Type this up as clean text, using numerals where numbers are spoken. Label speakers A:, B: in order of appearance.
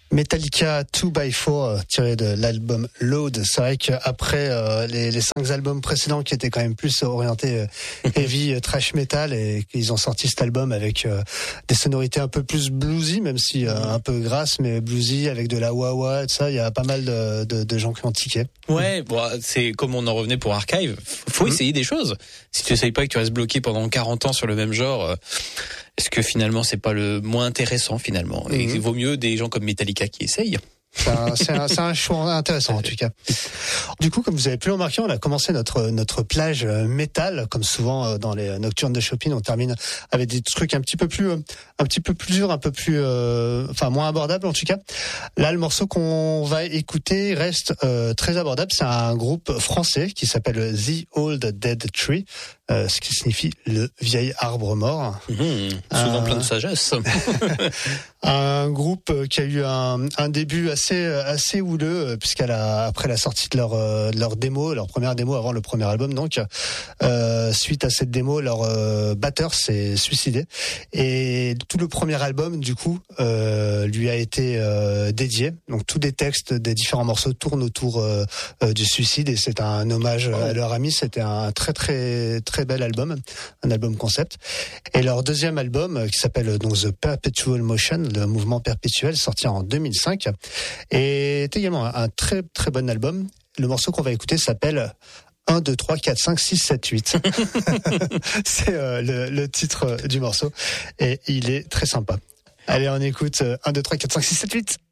A: Metallica 2x4 tiré de l'album Load. C'est vrai qu'après les 5 albums précédents qui étaient quand même plus orientés heavy, trash metal, et qu'ils ont sorti cet album avec des sonorités un peu plus bluesy, même si un peu grasses, mais bluesy avec de la wah-wah, tout ça, il y a pas mal de gens qui ont tiqué.
B: Ouais, bon, c'est comme on en revenait pour Archive. Faut essayer des choses. Si tu essayes pas et que tu restes bloqué pendant 40 ans sur le même genre, est-ce que finalement c'est pas le moins intéressant finalement? Et il vaut mieux des gens comme Metallica qui essayent.
A: C'est un choix intéressant en tout cas. Du coup, comme vous avez pu le remarquer, on a commencé notre plage métal, comme souvent dans les nocturnes de Chopin. On termine avec des trucs un petit peu plus durs, un peu plus, moins abordables en tout cas. Là, le morceau qu'on va écouter reste très abordable. C'est un groupe français qui s'appelle The Old Dead Tree. Ce qui signifie le vieil arbre mort.
B: Souvent plein de sagesse.
A: Un groupe qui a eu un début assez houleux, après la sortie de leur démo, leur première démo avant le premier album, donc suite à cette démo, leur batteur s'est suicidé et tout le premier album du coup lui a été dédié. Donc tous les textes des différents morceaux tournent autour du suicide, et c'est un hommage à leur ami. C'était un très très très bel album, un album concept. Et leur deuxième album, qui s'appelle donc The Perpetual Motion, le mouvement perpétuel, sorti en 2005, est également un très très bon album. Le morceau qu'on va écouter s'appelle 1, 2, 3, 4, 5, 6, 7, 8. C'est le titre du morceau, et il est très sympa. Allez, on écoute 1, 2, 3, 4, 5, 6, 7, 8.